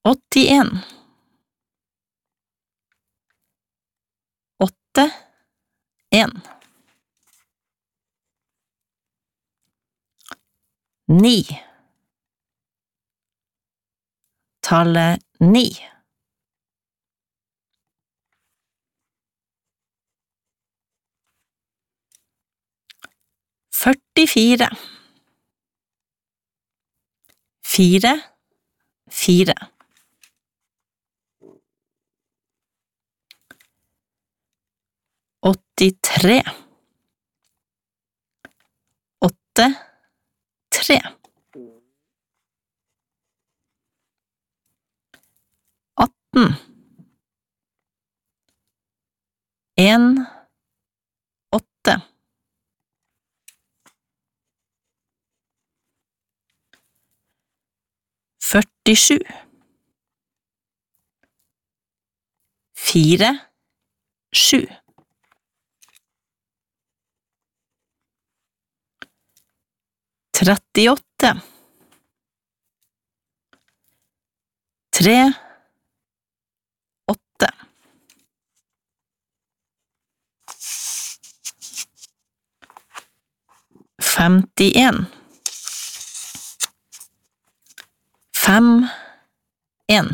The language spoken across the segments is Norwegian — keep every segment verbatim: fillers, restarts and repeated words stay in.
åttien, åtte, en, ni, tallet ni, førtifire, fire, fire, åttitre, åtte, tre, atten, en, åtte, førtisju, fire, sju, trettiåtte, tre, åtte, femtien, fem, en,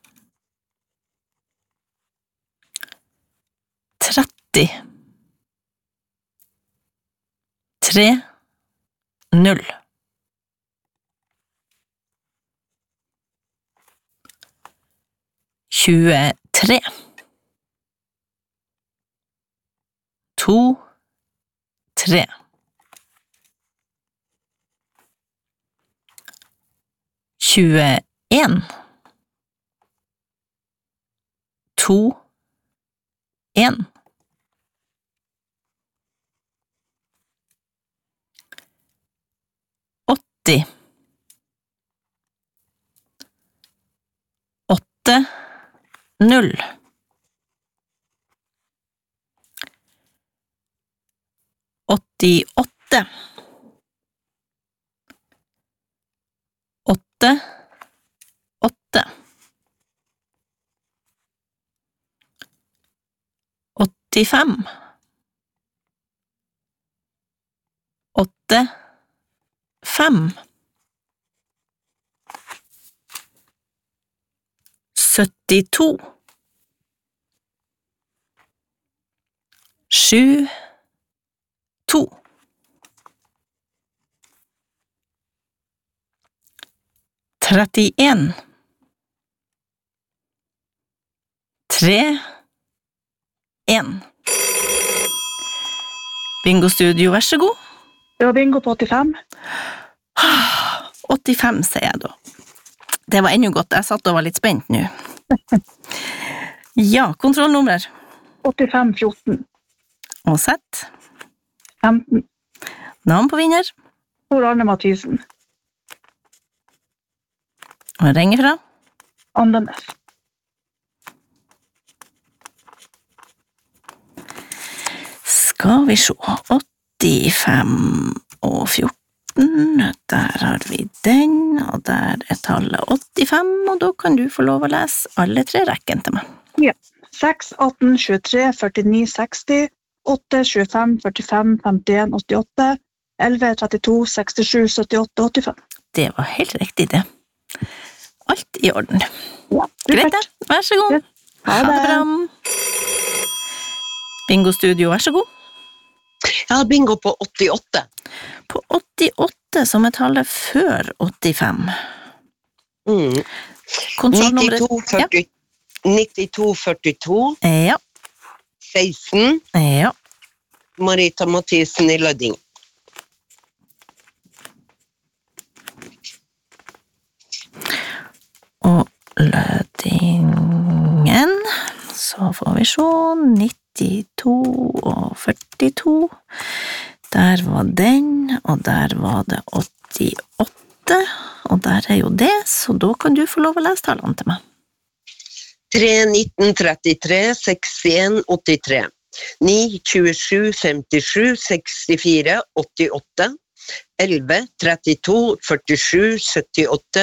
tretti, tre, null, tjuetre, to, tre, tjueen, to, en, åtti, åtte, null, åttiåtte, åtte, åtte, åttifem, åtte, fem, syttito, sju, to, trettien, tre, en. Bingo Studio, vær så god. Det var bingo på åttifem. åttifem, sier jeg da. Det var enda godt, jeg satt og var litt spent nå. Ja, kontrollnummer. åttifem fjorten. Og sett. femten. Navn på vinner. Tor Arne Mathisen. Og ringer fra. Andenes. Skal vi se. åttifem og fjorten. Der har vi den, og der er tallet åttifem, og da kan du få lov å lese alle tre rekken til meg. Ja. seks, atten, tjuetre, førtini, seksti, åtte, tjuefem, førtifem, femtien, åttiåtte, elleve, trettito, sekstisju, syttiåtte, åttifem. Det var helt riktig det. Alt i orden. Ja, greit det. Vær så god. Ha det. Ha det bra. Bingo Studio, vær så god. Jeg har bingo på åttiåtte. På åttiåtte, som er tallet før åttifem. Mm. Kontrollnummeret. nittito førtito. Ja. seksten. Ja. Marita Mathisen i Lødding. Og Løddingen, så får vi se, nittito og førtito, der var den, og der var det åttiåtte, og der er jo det, så da kan du få lov å lese tallene til meg. tre, nitten, trettitre, sekstien, åttitre. ni, tjuesju, femtisju, sekstifire, åttiåtte. elleve, trettito, førtisju, syttiåtte.